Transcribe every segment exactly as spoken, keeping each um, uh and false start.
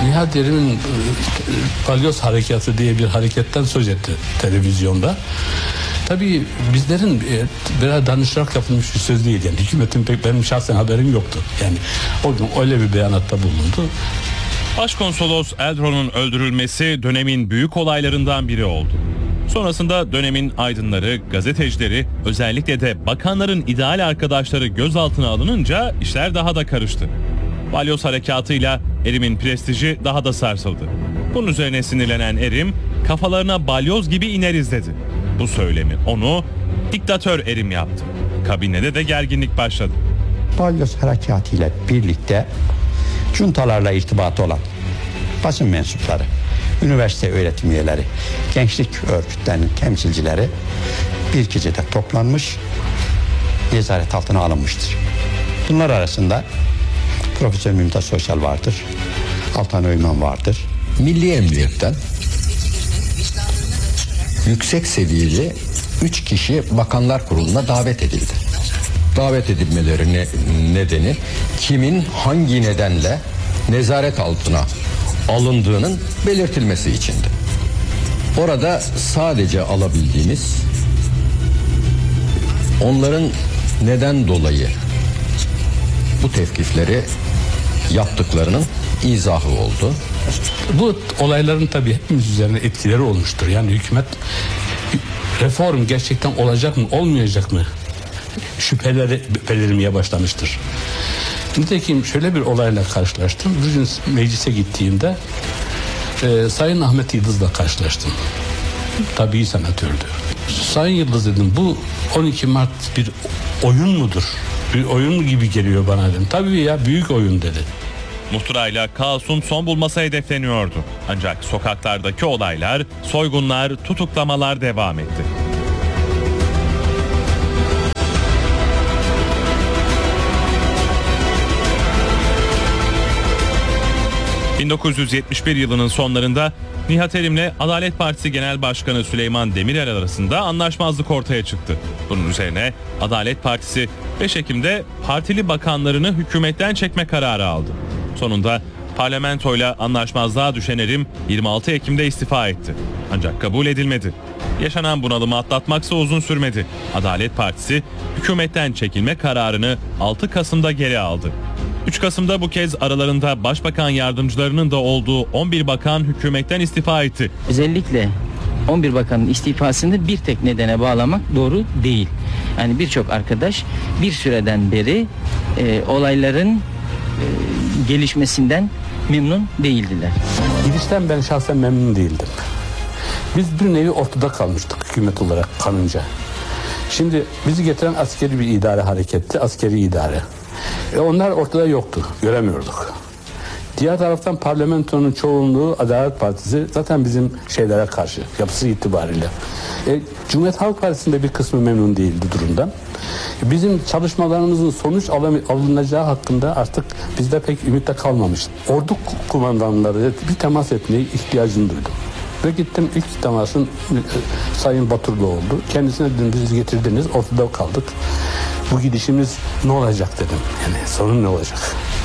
Nihat Erim'in Balyoz Harekatı diye bir hareketten söz etti televizyonda. Tabii bizlerin biraz danışarak yapılmış bir söz değil. Yani hükümetin pek benim şahsen haberim yoktu. Yani o gün öyle bir beyanatta bulundu. Başkonsolos Eldron'un öldürülmesi dönemin büyük olaylarından biri oldu. Sonrasında dönemin aydınları, gazetecileri, özellikle de bakanların ideal arkadaşları gözaltına alınınca işler daha da karıştı. Balyoz Harekatı'yla Erim'in prestiji daha da sarsıldı. Bunun üzerine sinirlenen Erim, kafalarına balyoz gibi ineriz dedi. Bu söylemi onu diktatör Erim yaptı. Kabinede de gerginlik başladı. Balyoz Harekatı ile birlikte juntalarla irtibatı olan basın mensupları, üniversite öğretim üyeleri, gençlik örgütlerinin temsilcileri bir gecede toplanmış, nezaret altına alınmıştır. Bunlar arasında Profesör Mümtaz Soysal vardır, Altan Öymen vardır. Milli Emniyet'ten yüksek seviyeli üç kişi Bakanlar Kurulu'na davet edildi. Davet edilmeleri ne, nedeni kimin hangi nedenle nezaret altına alındığının belirtilmesi içindi. Orada sadece alabildiğimiz onların neden dolayı bu tevkifleri yaptıklarının izahı oldu. Bu olayların tabii hepimiz üzerine etkileri olmuştur. Yani hükümet reform gerçekten olacak mı, olmayacak mı? Şüpheleri belirmeye başlamıştır. Nitekim şöyle bir olayla karşılaştım. Bir gün meclise gittiğimde e, Sayın Ahmet Yıldız'la karşılaştım. Tabii senatördü. Sayın Yıldız dedim, bu on iki Mart bir oyun mudur? Bir oyun gibi geliyor bana dedim. Tabii ya, büyük oyun dedi. Muhtırayla kaosun son bulması hedefleniyordu. Ancak sokaklardaki olaylar, soygunlar, tutuklamalar devam etti. bin dokuz yüz yetmiş bir yılının sonlarında Nihat Erim'le Adalet Partisi Genel Başkanı Süleyman Demirel arasında anlaşmazlık ortaya çıktı. Bunun üzerine Adalet Partisi beş Ekim'de partili bakanlarını hükümetten çekme kararı aldı. Sonunda parlamentoyla anlaşmazlığa düşen Erim yirmi altı Ekim'de istifa etti. Ancak kabul edilmedi. Yaşanan bunalımı atlatmaksa uzun sürmedi. Adalet Partisi hükümetten çekilme kararını altı Kasım'da geri aldı. üç Kasım'da bu kez aralarında başbakan yardımcılarının da olduğu on bir bakan hükümetten istifa etti. Özellikle on bir bakanın istifasını bir tek nedene bağlamak doğru değil. Yani birçok arkadaş bir süreden beri e, olayların e, gelişmesinden memnun değildiler. Gidişten ben şahsen memnun değildim. Biz bir nevi ortada kalmıştık hükümet olarak kanınca. Şimdi bizi getiren askeri bir idare hareketti, askeri idare. E onlar ortada yoktu, göremiyorduk. Diğer taraftan parlamentonun çoğunluğu Adalet Partisi zaten bizim şeylere karşı, yapısı itibariyle. E, Cumhuriyet Halk Partisi'nde bir kısmı memnun değildi durumdan. Bizim çalışmalarımızın sonuç alınacağı hakkında artık bizde pek ümitte kalmamıştı. Ordu kumandanları bir temas etmeye ihtiyacını duydum. Ve gittim, ilk temasın e, Sayın Baturlu oldu. Kendisine dedim, bizi getirdiniz, ortada kaldık. Bu gidişimiz ne olacak dedim. Yani sorun ne olacak?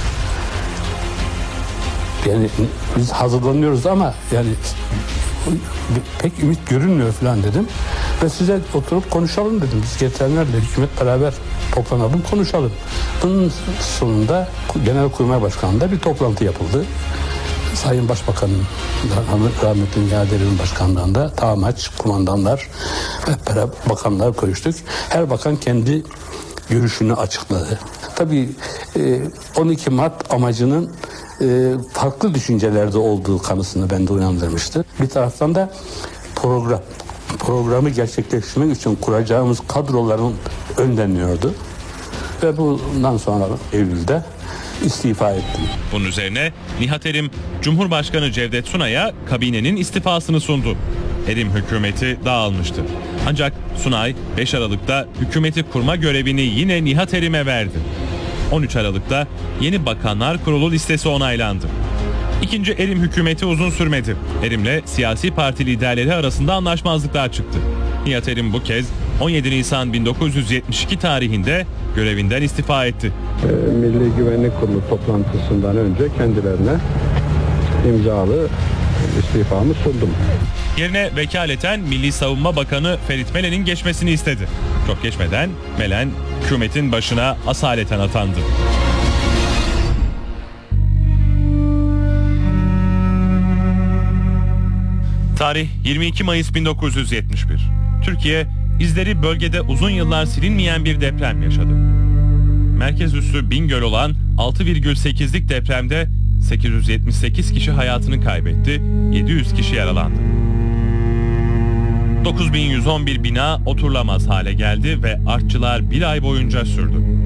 Yani biz hazırlanıyoruz ama yani pek ümit görünmüyor falan dedim. Ve size oturup konuşalım dedim. Biz getirenlerle hükümet beraber toplanalım, konuşalım. Bunun sonunda Genelkurmay Başkanı'nda bir toplantı yapıldı. Sayın Başbakan'ın, rahmetli Nihat Erim'in başkanlığında tamaç, kumandanlar, hep beraber bakanlar konuştuk. Her bakan kendi görüşünü açıkladı. Tabii on iki Mart amacının farklı düşüncelerde olduğu kanısını bende uyandırmıştı. Bir taraftan da program, programı gerçekleştirmek için kuracağımız kadroların önleniyordu. Ve bundan sonra Eylül'de istifa ettim. Bunun üzerine Nihat Erim, Cumhurbaşkanı Cevdet Sunay'a kabinenin istifasını sundu. Erim hükümeti dağılmıştı. Ancak Sunay beş Aralık'ta hükümeti kurma görevini yine Nihat Erim'e verdi. on üç Aralık'ta yeni Bakanlar Kurulu listesi onaylandı. İkinci Erim hükümeti uzun sürmedi. Erim'le siyasi parti liderleri arasında anlaşmazlıklar çıktı. Nihat Erim bu kez on yedi Nisan bin dokuz yüz yetmiş iki tarihinde görevinden istifa etti. Milli Güvenlik Kurulu toplantısından önce kendilerine imzalı istifamı sundum. Yerine vekaleten Milli Savunma Bakanı Ferit Melen'in geçmesini istedi. Çok geçmeden Melen hükümetin başına asaleten atandı. Tarih yirmi iki Mayıs bin dokuz yüz yetmiş bir. Türkiye izleri bölgede uzun yıllar silinmeyen bir deprem yaşadı. Merkez üssü Bingöl olan altı virgül sekizlik depremde sekiz yüz yetmiş sekiz kişi hayatını kaybetti, yedi yüz kişi yaralandı. dokuz bin yüz on bir bina oturulamaz hale geldi ve artçılar bir ay boyunca sürdü.